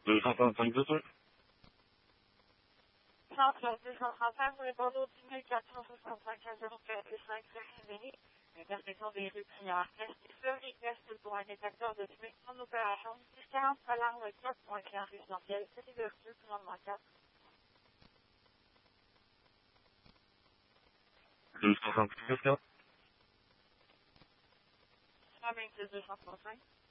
235 200. Centre 235, vous répondez au 10 465 à 04 et 5 Saint-Rémy. Intersection des rues Prière-Est et Fleury Est pour un détecteur de fumée en opération. 1040 alarme 4 pour un client résidentiel. C'est vertu, commandement 4. 235 200. 126 235.